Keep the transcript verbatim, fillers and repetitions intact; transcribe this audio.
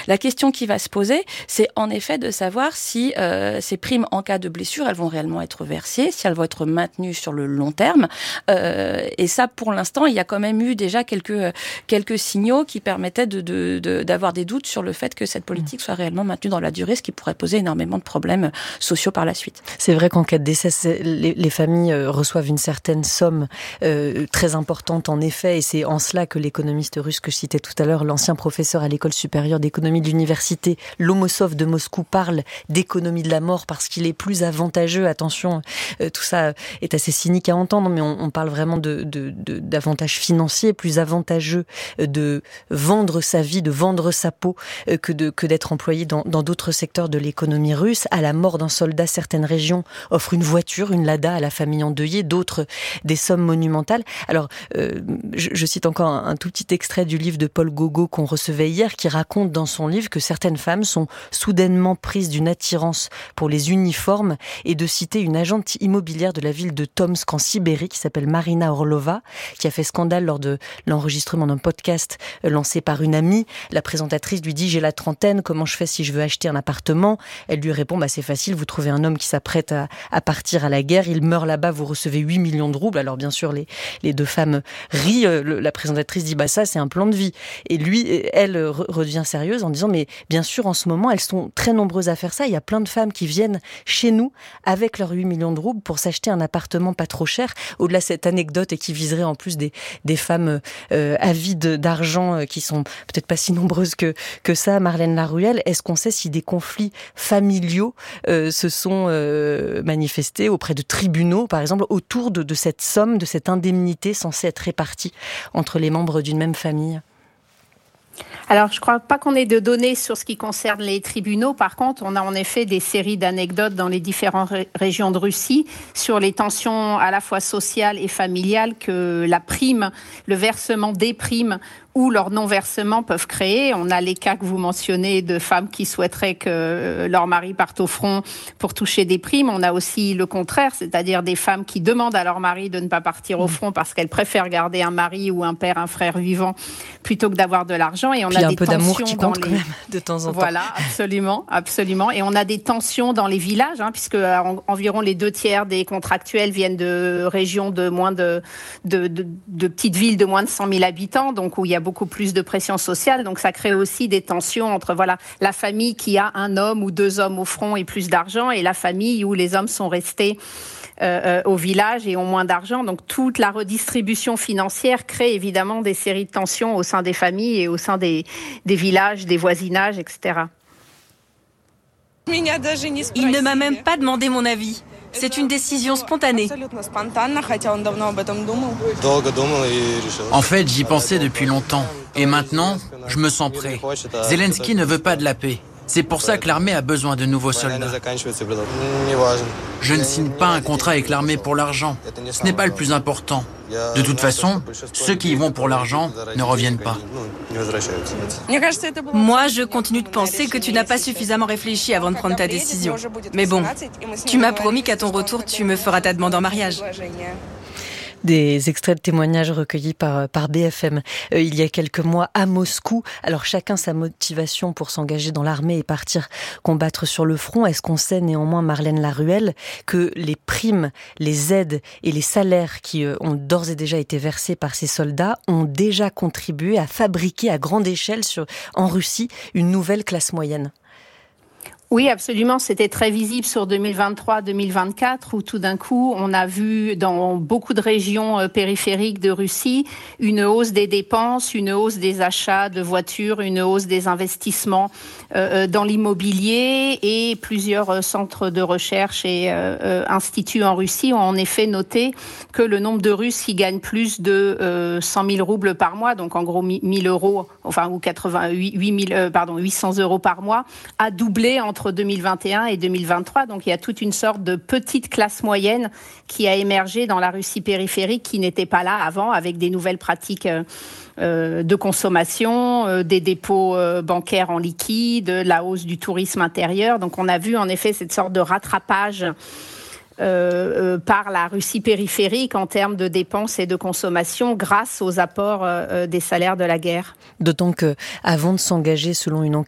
La question qui va se poser, c'est en effet de savoir si euh, ces primes en cas de blessure, elles vont réellement être versées, si elles vont être maintenues sur le long terme. Euh, et ça, pour l'instant, il y a quand même eu déjà quelques quelques signaux qui permettaient de, de, de d'avoir des doutes sur le fait que cette politique soit réellement maintenue dans la durée, ce qui pourrait poser énormément de problèmes sociaux par la suite. C'est vrai qu'en cas de décès, les, les familles reçoivent une certaine somme euh, très importante en effet, et c'est en cela que l'économiste russe que je citais tout à l'heure, l'ancien professeur à l'école supérieure d'économie de l'université Lomosov de Moscou, parle d'économie de la mort parce qu'il est plus avantageux, attention, euh, tout ça est assez cynique à entendre, mais on, on parle vraiment de, de, de, d'avantages financiers, plus avantageux de vendre sa vie, de vendre sa peau euh, que, de, que d'être employé dans, dans d'autres secteurs de l'économie russe. À la mort d'un soldat, certaines régions offrent une voiture, une Lada à la famille endeuillée, d'autres des sommes monumentales. Alors, euh, je, je cite encore un, un tout petit extrait du livre de Paul Gauguin qu'on recevait hier, qui raconte dans son livre que certaines femmes sont soudainement prises d'une attirance pour les uniformes, et de citer une agente immobilière de la ville de Tomsk en Sibérie qui s'appelle Marina Orlova, qui a fait scandale lors de l'enregistrement d'un podcast lancé par une amie. La présentatrice lui dit « J'ai la trentaine, comment je fais si je veux acheter un appartement ?» Elle lui répond bah, « C'est facile, vous trouvez un homme qui s'apprête à, à partir à la guerre, il meurt là-bas, vous recevez huit millions de roubles. » Alors bien sûr, les, les deux femmes rient. La présentatrice dit bah, « Ça, c'est un plan de vie. » Et lui, elle redevient sérieuse en disant « Mais bien sûr, en ce moment, elles sont très nombreuses à faire ça. Il y a plein de femmes qui viennent chez nous avec leurs huit millions de roubles pour s'acheter un appartement pas trop cher. » Au-delà de cette anecdote, et qui viserait en plus des, des femmes euh, avides d'argent euh, qui sont peut-être pas si nombreuses que, que ça, Marlène Laruelle, est-ce qu'on sait si des conflits familiaux euh, se sont euh, manifestés auprès de tribunaux, par exemple, autour de, de cette somme, de cette indemnité censée être répartie entre les membres d'une même famille ? Alors, je ne crois pas qu'on ait de données sur ce qui concerne les tribunaux. Par contre, on a en effet des séries d'anecdotes dans les différentes ré- régions de Russie sur les tensions à la fois sociales et familiales que la prime, le versement des primes ou leur non-versement peuvent créer. On a les cas que vous mentionnez de femmes qui souhaiteraient que leur mari parte au front pour toucher des primes. On a aussi le contraire, c'est-à-dire des femmes qui demandent à leur mari de ne pas partir au front parce qu'elles préfèrent garder un mari ou un père, un frère vivant plutôt que d'avoir de l'argent. Et on Puis a un des peu d'amour tensions qui dans compte les... quand même de temps en temps. Voilà, absolument, absolument. Et on a des tensions dans les villages, hein, puisque en, environ les deux tiers des contractuels viennent de régions de moins de, de, de, de petites villes de moins de cent mille habitants, donc où il y a beaucoup plus de pression sociale. Donc ça crée aussi des tensions entre voilà la famille qui a un homme ou deux hommes au front et plus d'argent, et la famille où les hommes sont restés Euh, au village et ont moins d'argent. Donc toute la redistribution financière crée évidemment des séries de tensions au sein des familles et au sein des, des villages, des voisinages, et cetera. Il ne m'a même pas demandé mon avis. C'est une décision spontanée. En fait, j'y pensais depuis longtemps. Et maintenant, je me sens prêt. Zelensky ne veut pas de la paix. C'est pour ça que l'armée a besoin de nouveaux soldats. Je ne signe pas un contrat avec l'armée pour l'argent. Ce n'est pas le plus important. De toute façon, ceux qui y vont pour l'argent ne reviennent pas. Moi, je continue de penser que tu n'as pas suffisamment réfléchi avant de prendre ta décision. Mais bon, tu m'as promis qu'à ton retour, tu me feras ta demande en mariage. Des extraits de témoignages recueillis par, par B F M euh, il y a quelques mois à Moscou. Alors chacun sa motivation pour s'engager dans l'armée et partir combattre sur le front. Est-ce qu'on sait néanmoins, Marlène Laruelle, que les primes, les aides et les salaires qui euh, ont d'ores et déjà été versés par ces soldats ont déjà contribué à fabriquer à grande échelle sur, en Russie une nouvelle classe moyenne ? Oui, absolument. C'était très visible sur deux mille vingt-trois deux mille vingt-quatre où tout d'un coup, on a vu dans beaucoup de régions périphériques de Russie une hausse des dépenses, une hausse des achats de voitures, une hausse des investissements euh, dans l'immobilier, et plusieurs centres de recherche et euh, instituts en Russie ont en effet noté que le nombre de Russes qui gagnent plus de euh, cent mille roubles par mois, donc en gros mille euros, enfin ou quatre-vingt-huit mille, euh, pardon, huit cents euros par mois, a doublé entre entre deux mille vingt et un et deux mille vingt-trois. Donc il y a toute une sorte de petite classe moyenne qui a émergé dans la Russie périphérique qui n'était pas là avant, avec des nouvelles pratiques euh, de consommation, euh, des dépôts euh, bancaires en liquide, la hausse du tourisme intérieur. Donc on a vu en effet cette sorte de rattrapage Euh, euh, par la Russie périphérique en termes de dépenses et de consommation grâce aux apports euh, des salaires de la guerre. D'autant que, avant de s'engager, selon une enquête